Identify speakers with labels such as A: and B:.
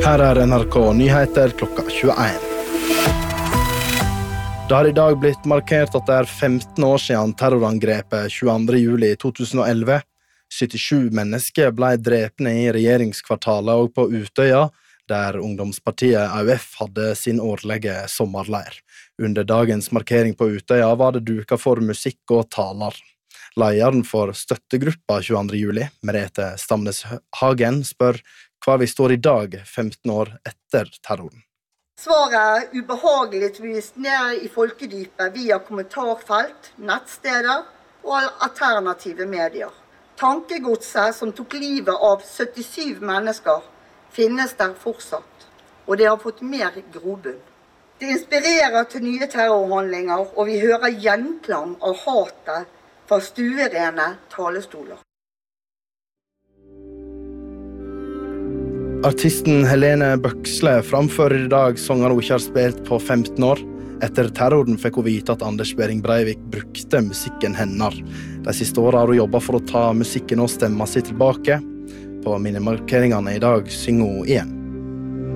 A: Her NRK Nyheter klokka 21. Det har i dag blitt markert at det 15 år siden terrorangrepet 22. juli 2011. 77 mennesker ble drepne i regjeringskvartalet og på Utøya, der ungdomspartiet AUF hadde sin årlige sommerleir. Under dagens markering på Utøya var det duket for musikk og taler. Lederen for støttegruppa 22. juli, Merete Stamnes Hagen, spør hva vi står i dag, 15 år etter terroren.
B: Svaret ubehageligvis ned i folkedypet via kommentarfelt, nettsteder og alternative medier. Tankegodset som tok livet av 77 mennesker finnes der fortsatt, og det har fått mer grobunn. Det inspirerer til nye terrorhandlinger, og vi hører gjenklang av hatet fra stuerene talestoler. Artisten Helene Bøksle framfører i dag sanger hun ikke har spilt på 15 år. Etter terroren fikk hun vite at Anders Behring Breivik brukte musikken hennes. De siste årene har hun jobbet for å ta musikken og stemma si tilbake. På minnemarkeringene i dag synger hun igjen.